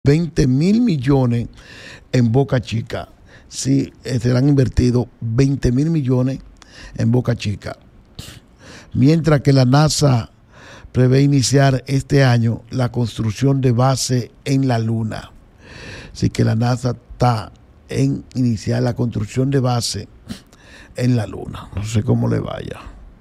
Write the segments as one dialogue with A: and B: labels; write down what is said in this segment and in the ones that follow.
A: $20,000 millones en Boca Chica. Sí, serán invertidos $20,000 millones en Boca Chica. Mientras que la NASA prevé iniciar este año la construcción de base en la Luna. Así que la NASA está en iniciar la construcción de base en la Luna. No sé cómo le vaya.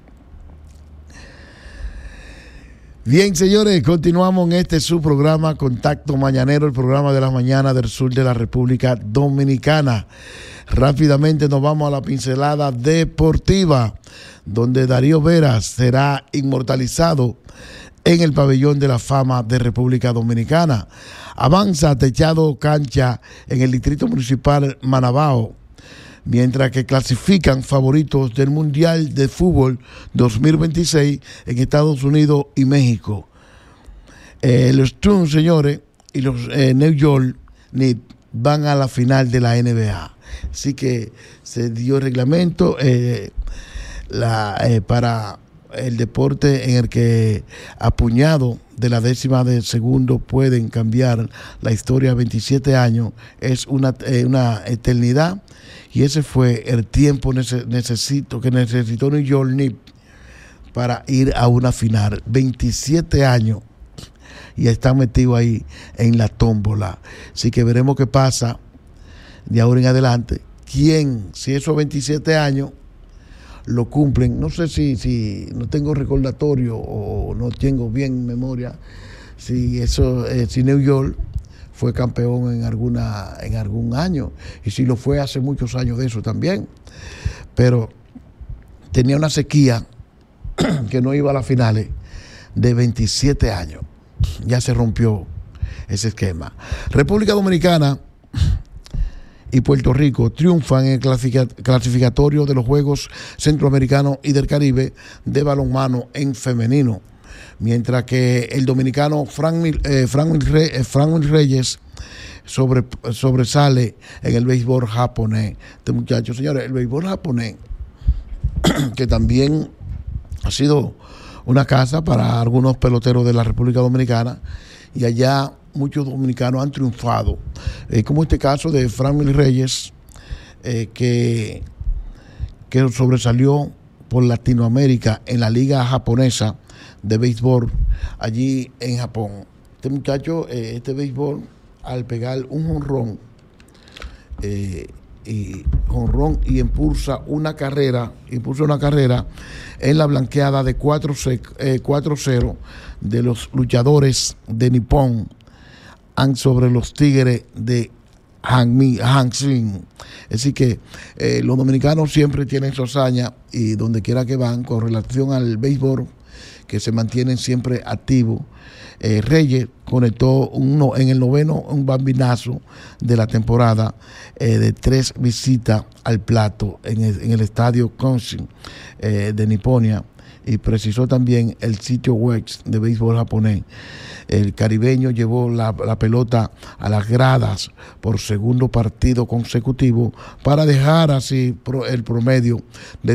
A: Bien, señores, continuamos en este su programa Contacto Mañanero, el programa de las mañanas del sur de la República Dominicana. Rápidamente nos vamos a la pincelada deportiva, donde Darío Vera será inmortalizado en el Pabellón de la Fama de República Dominicana. Avanza techado cancha en el Distrito Municipal Manabao, mientras que clasifican favoritos del Mundial de Fútbol 2026 en Estados Unidos y México. Los Toons, señores, y los New York Knicks van a la final de la NBA. Así que se dio reglamento para el deporte en el que a puñado de la décima de segundo pueden cambiar la historia. 27 años es una eternidad, y ese fue el tiempo que necesitó New York Knicks para ir a una final. 27 años y están metidos ahí en la tómbola. Así que veremos qué pasa de ahora en adelante. Si esos 27 años lo cumplen, no sé si no tengo recordatorio o no tengo bien memoria, si New York fue campeón en algún año, y si lo fue hace muchos años de eso también, pero tenía una sequía que no iba a las finales de 27 años. Ya se rompió ese esquema. República Dominicana y Puerto Rico triunfan en el clasificatorio de los Juegos Centroamericanos y del Caribe de balonmano en femenino, mientras que el dominicano Franklin Reyes sobresale en el béisbol japonés. Este muchacho, señores, el béisbol japonés, que también ha sido una casa para algunos peloteros de la República Dominicana, y allá muchos dominicanos han triunfado, como este caso de Franklin Reyes, que sobresalió por Latinoamérica en la liga japonesa de béisbol allí en Japón. Este muchacho, este béisbol, al pegar un jonrón y impulsa una carrera en la blanqueada de 4-0 de los luchadores de Nippon sobre los Tigres de Hanshin. Así que los dominicanos siempre tienen su hazaña, y donde quiera que van con relación al béisbol, que se mantienen siempre activos. Reyes conectó en el noveno un bambinazo de la temporada, de 3 visitas al plato en el estadio Konshin de Niponia, y precisó también el sitio web de béisbol japonés. El caribeño llevó la pelota a las gradas por segundo partido consecutivo para dejar así el promedio de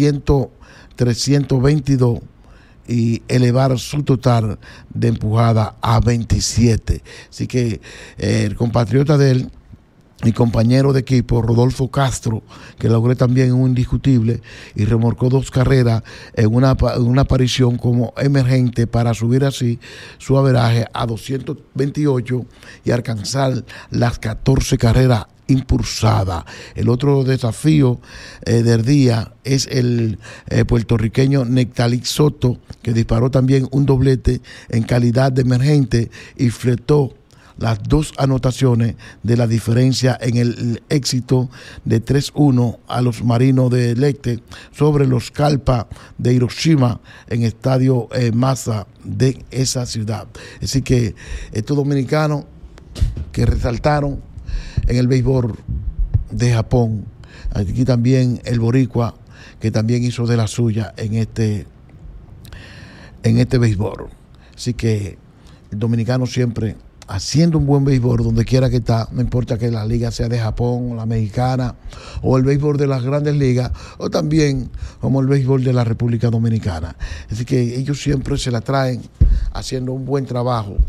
A: 322 y elevar su total de empujada a 27. Así que el compatriota de él, mi compañero de equipo, Rodolfo Castro, que logró también un indiscutible y remolcó 2 carreras en una aparición como emergente, para subir así su averaje a 228 y alcanzar las 14 carreras impulsada. El otro desafío del día es el puertorriqueño Nectalí Soto, que disparó también un doblete en calidad de emergente y fletó las 2 anotaciones de la diferencia en el éxito de 3-1 a los Marinos de Leyte sobre los Calpa de Hiroshima en estadio Masa de esa ciudad. Así que estos dominicanos que resaltaron en el béisbol de Japón, aquí también el boricua, que también hizo de la suya en este béisbol. Así que el dominicano siempre haciendo un buen béisbol donde quiera que está, no importa que la liga sea de Japón, la mexicana, o el béisbol de las grandes ligas, o también como el béisbol de la República Dominicana. Así que ellos siempre se la traen haciendo un buen trabajo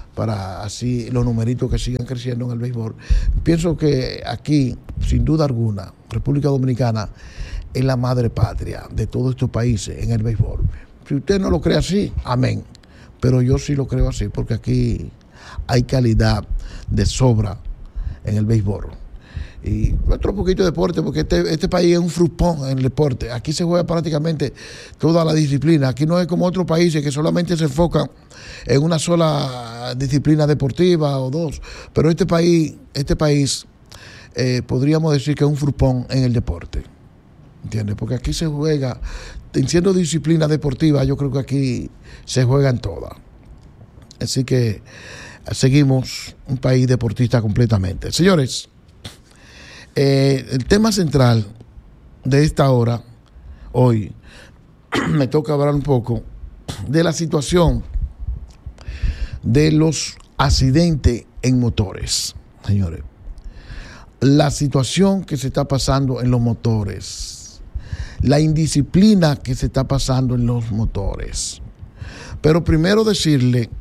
A: para así los numeritos que sigan creciendo en el béisbol. Pienso que aquí, sin duda alguna, República Dominicana es la madre patria de todos estos países en el béisbol. Si usted no lo cree así, amén. Pero yo sí lo creo así, porque aquí hay calidad de sobra en el béisbol. Y otro poquito de deporte, porque este país es un frupón en el deporte. Aquí se juega prácticamente toda la disciplina. Aquí no es como otros países que solamente se enfocan en una sola disciplina deportiva o dos. Pero este país podríamos decir que es un frupón en el deporte. ¿Entiendes? Porque aquí se juega, siendo disciplina deportiva, yo creo que aquí se juegan todas. Así que seguimos un país deportista completamente. Señores, el tema central de esta hora, hoy, me toca hablar un poco de la situación de los accidentes en motores. Señores, la situación que se está pasando en los motores, la indisciplina que se está pasando en los motores. Pero primero decirle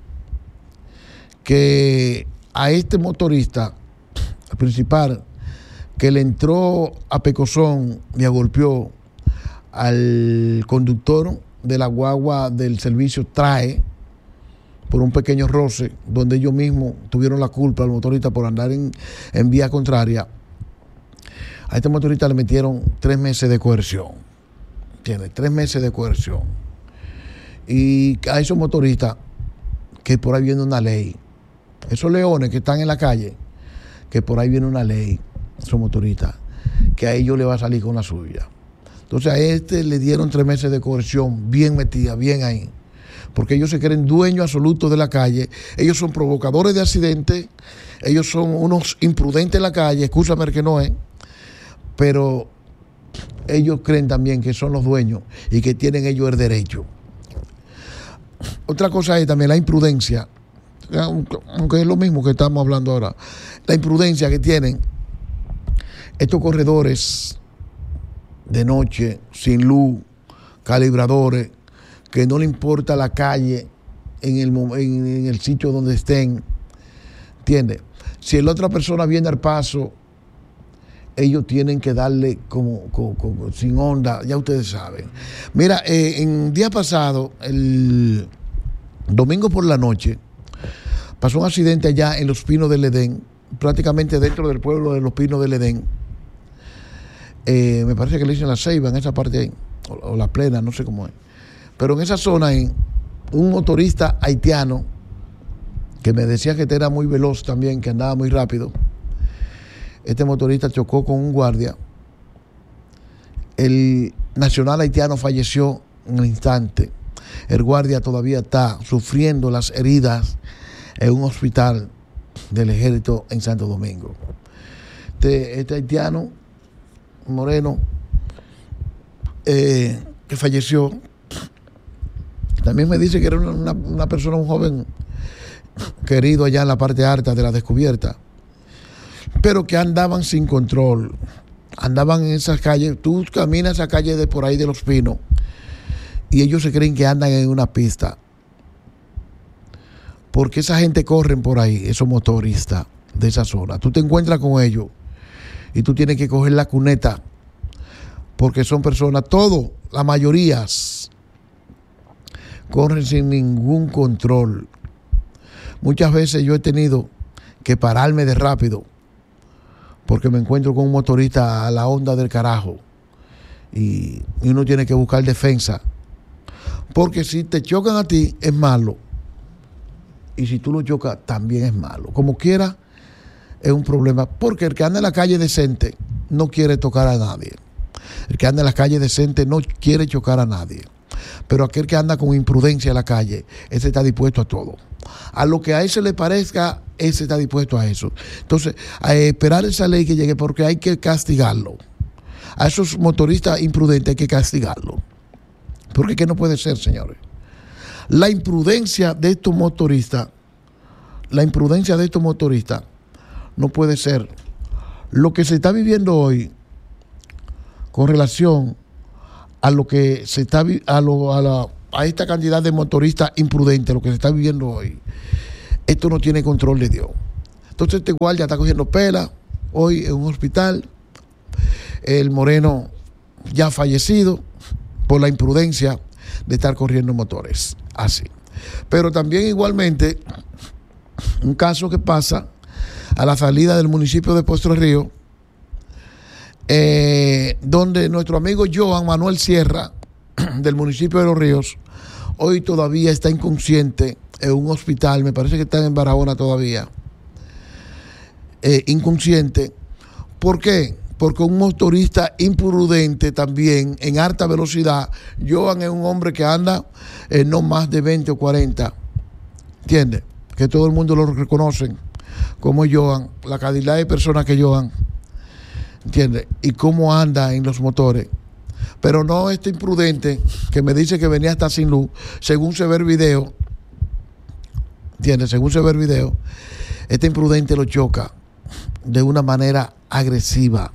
A: que a este motorista, el principal, que le entró a pecozón y agolpeó al conductor de la guagua del servicio TRAE por un pequeño roce, donde ellos mismos tuvieron la culpa al motorista por andar en vía contraria. A este motorista le metieron 3 meses de coerción. Tiene 3 meses de coerción. Y a esos motoristas, que por ahí viene una ley, esos leones que están en la calle, que por ahí viene una ley, esos motoristas, que a ellos le va a salir con la suya. Entonces a este le dieron 3 meses de coerción, bien metida, bien ahí, porque ellos se creen dueños absolutos de la calle. Ellos son provocadores de accidentes, ellos son unos imprudentes en la calle, escúchame que no es, pero ellos creen también que son los dueños y que tienen ellos el derecho. Otra cosa es también la imprudencia, aunque es lo mismo que estamos hablando ahora, la imprudencia que tienen estos corredores de noche, sin luz, calibradores, que no le importa la calle en el sitio donde estén, ¿entiendes? Si la otra persona viene al paso, ellos tienen que darle como sin onda, ya ustedes saben. Mira, en día pasado, el domingo por la noche, pasó un accidente allá en Los Pinos del Edén, prácticamente dentro del pueblo de Los Pinos del Edén. Me parece que le dicen La Ceiba, en esa parte ahí, o La Plena, no sé cómo es. Pero en esa zona ahí, un motorista haitiano, que me decía que era muy veloz también, que andaba muy rápido, este motorista chocó con un guardia. El nacional haitiano falleció en el instante. El guardia todavía está sufriendo las heridas en un hospital del ejército en Santo Domingo. Este haitiano moreno que falleció, también me dice que era una persona, un joven querido allá en la parte alta de la descubierta, pero que andaban sin control, andaban en esas calles. Tú caminas esa calle de por ahí de Los Pinos y ellos se creen que andan en una pista, porque esa gente corren por ahí, esos motoristas de esa zona. Tú te encuentras con ellos y tú tienes que coger la cuneta, porque son personas, la mayoría corren sin ningún control. Muchas veces yo he tenido que pararme de rápido porque me encuentro con un motorista a la onda del carajo y uno tiene que buscar defensa, porque si te chocan a ti es malo y si tú lo chocas también es malo. Como quiera es un problema, porque el que anda en la calle decente no quiere tocar a nadie. El que anda en la calle decente no quiere chocar a nadie. Pero aquel que anda con imprudencia en la calle, ese está dispuesto a todo. A lo que a ese le parezca, ese está dispuesto a eso. Entonces, a esperar esa ley que llegue, porque hay que castigarlo. A esos motoristas imprudentes hay que castigarlo. Porque ¿qué no puede ser, señores? La imprudencia de estos motoristas no puede ser. Lo que se está viviendo hoy con relación a lo que se está a esta cantidad de motoristas imprudentes, lo que se está viviendo hoy, esto no tiene control de Dios. Entonces este guardia está cogiendo pela hoy en un hospital, el moreno ya fallecido por la imprudencia de estar corriendo motores, así. Pero también igualmente, un caso que pasa a la salida del municipio de Puerto Río, donde nuestro amigo Joan Manuel Sierra, del municipio de Los Ríos, hoy todavía está inconsciente en un hospital, me parece que está en Barahona todavía, inconsciente. ¿Por qué? Porque un motorista imprudente también, en alta velocidad. Joan es un hombre que anda no más de 20 o 40, ¿entiendes? Que todo el mundo lo reconoce como Joan, la cantidad de personas que Joan, ¿entiendes? Y cómo anda en los motores. Pero no este imprudente que me dice que venía hasta sin luz, según se ve el video, ¿entiendes? Según se ve el video, este imprudente lo choca de una manera agresiva.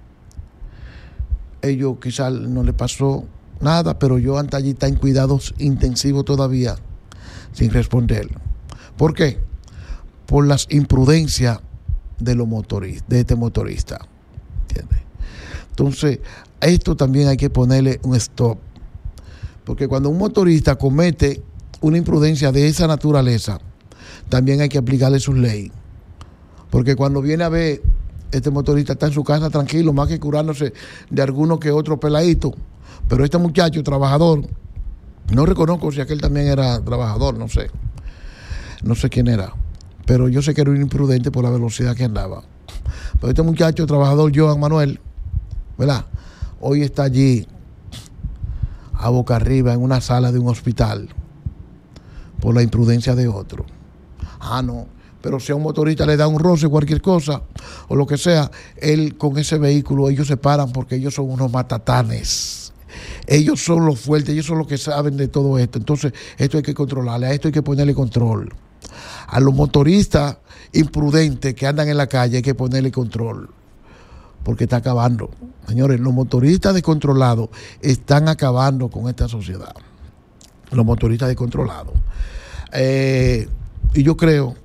A: Ellos quizás no le pasó nada, pero Joan está allí, está en cuidados intensivos todavía, sin responder. ¿Por qué? Por las imprudencias de este motorista. ¿Entiendes? Entonces, a esto también hay que ponerle un stop. Porque cuando un motorista comete una imprudencia de esa naturaleza, también hay que aplicarle sus leyes. Porque cuando viene a ver, este motorista está en su casa tranquilo, más que curándose de alguno que otro peladito. Pero este muchacho, trabajador, no reconozco si aquel también era trabajador, no sé. No sé quién era. Pero yo sé que era un imprudente por la velocidad que andaba. Pero este muchacho, trabajador, Joan Manuel, ¿verdad? Hoy está allí, a boca arriba, en una sala de un hospital, por la imprudencia de otro. No. Pero si a un motorista le da un roce, cualquier cosa, o lo que sea, él con ese vehículo, ellos se paran porque ellos son unos matatanes. Ellos son los fuertes, ellos son los que saben de todo esto. Entonces, esto hay que controlarle, a esto hay que ponerle control. A los motoristas imprudentes que andan en la calle hay que ponerle control, porque está acabando. Señores, los motoristas descontrolados están acabando con esta sociedad. Los motoristas descontrolados. Y yo creo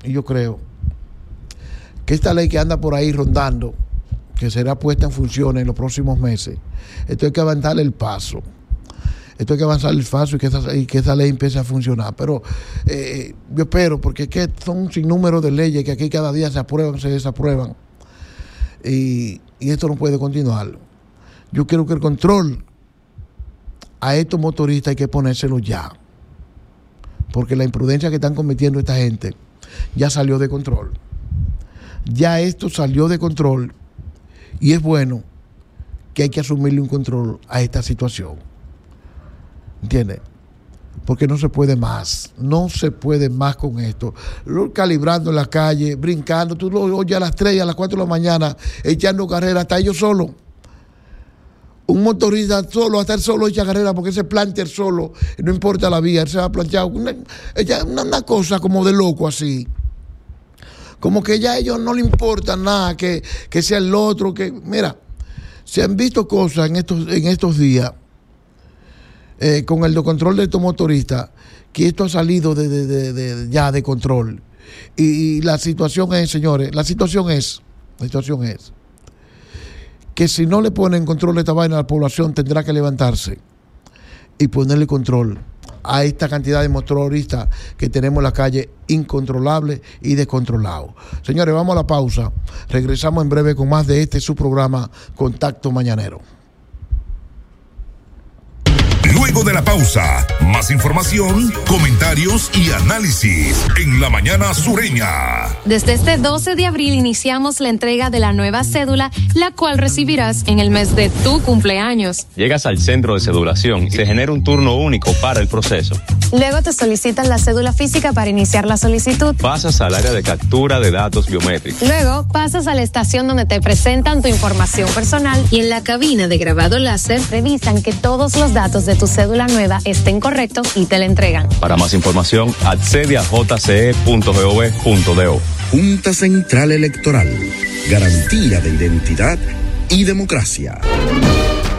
A: que esta ley que anda por ahí rondando, que será puesta en funciones en los próximos meses, esto hay que avanzarle el paso. Esto hay que avanzar el paso y que esa ley empiece a funcionar. Pero yo espero, porque es que son un sinnúmero de leyes que aquí cada día se aprueban, se desaprueban. Y esto no puede continuar. Yo quiero que el control a estos motoristas hay que ponérselo ya. Porque la imprudencia que están cometiendo esta gente ya salió de control. Ya esto salió de control. Y es bueno que hay que asumirle un control a esta situación. ¿Entiendes? Porque no se puede más. No se puede más con esto. Calibrando en la calle, brincando. Tú lo oyes a las 3, a las 4 de la mañana, echando carrera, hasta ellos solos. Un motorista solo, hasta él solo echa carrera porque se plancha él solo. No importa la vía, él se va a planchar. Una cosa como de loco así. Como que ya a ellos no le importa nada que sea el otro. Mira, se han visto cosas en estos días. Con el control de estos motoristas, que esto ha salido ya de control. Y la situación es, señores, la situación es que si no le ponen control a esta vaina, la población tendrá que levantarse y ponerle control a esta cantidad de motoristas que tenemos en la calle, incontrolables y descontrolados. Señores, vamos a la pausa. Regresamos en breve con más de su programa Contacto Mañanero.
B: Luego de la pausa, más información, comentarios y análisis en La Mañana Sureña.
C: Desde este 12 de abril iniciamos la entrega de la nueva cédula, la cual recibirás en el mes de tu cumpleaños.
D: Llegas al centro de cedulación y se genera un turno único para el proceso.
C: Luego te solicitan la cédula física para iniciar la solicitud.
D: Pasas al área de captura de datos biométricos.
C: Luego pasas a la estación donde te presentan tu información personal y en la cabina de grabado láser revisan que todos los datos de tu cédula nueva estén correctos y te la entregan.
D: Para más información, accede a jce.gov.do.
E: Junta Central Electoral. Garantía de identidad y democracia.